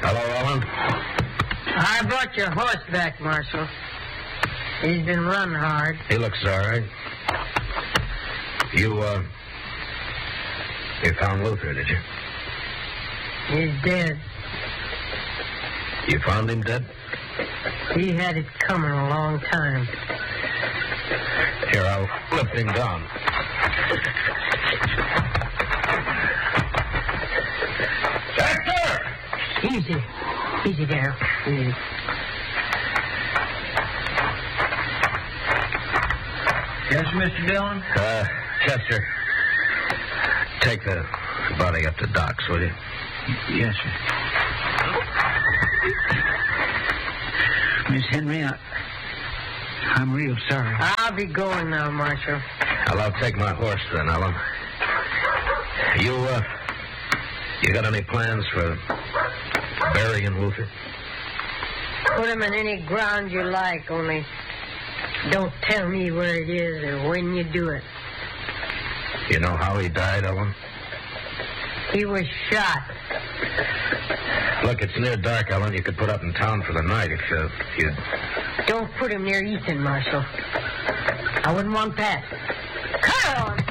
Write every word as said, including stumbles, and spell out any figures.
Hello, Ellen? I brought your horse back, Marshal. He's been run hard. He looks all right. You, uh... You found Luther, did you? He's dead. You found him dead? He had it coming a long time. Here, I'll lift him down. Hector! Easy. Easy there. Easy. Yes, Mister Dillon? Uh, Chester, take the body up to Doc's, will you? Yes, sir. Miss Henry, I, I'm real sorry. I'll be going now, Marshal. Well, I'll take my horse then, Ellen. You, uh, you got any plans for burying Luther? Put him in any ground you like, only don't tell me where it is or when you do it. You know how he died, Ellen? He was shot. Look, it's near dark, Ellen. You could put up in town for the night if uh, you... Don't put him near Ethan, Marshal. I wouldn't want that. Come on!